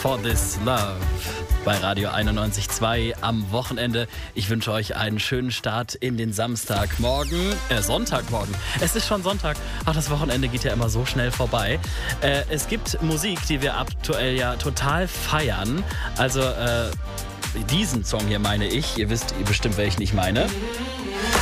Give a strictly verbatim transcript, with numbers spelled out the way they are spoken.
For This Love bei Radio einundneunzig Komma zwei am Wochenende. Ich wünsche euch einen schönen Start in den Samstagmorgen, äh, Sonntagmorgen. Es ist schon Sonntag. Ach, das Wochenende geht ja immer so schnell vorbei. Äh, es gibt Musik, die wir aktuell ja total feiern. Also, äh, diesen Song hier meine ich. Ihr wisst bestimmt, welchen ich meine.